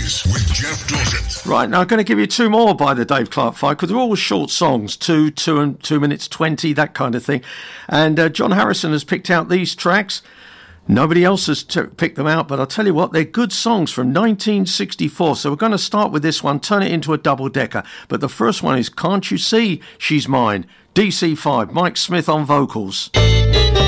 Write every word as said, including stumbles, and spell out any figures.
Tuesdays with Jeff Dorset. Right, now I'm going to give you two more by the Dave Clark Five, because they're all short songs, two, two and two minutes twenty, that kind of thing. And uh, John Harrison has picked out these tracks. Nobody else has t- picked them out, but I'll tell you what, they're good songs from nineteen sixty-four. So we're going to start with this one, turn it into a double-decker. But the first one is Can't You See She's Mine? D C five, Mike Smith on vocals.